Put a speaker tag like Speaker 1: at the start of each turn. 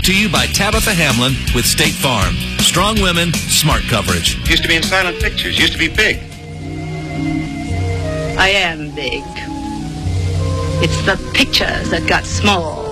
Speaker 1: to you by Tabitha Hamlin with State Farm. Strong women, smart coverage.
Speaker 2: Used to be in silent pictures. Used to be big.
Speaker 3: I am big. It's the pictures that got small.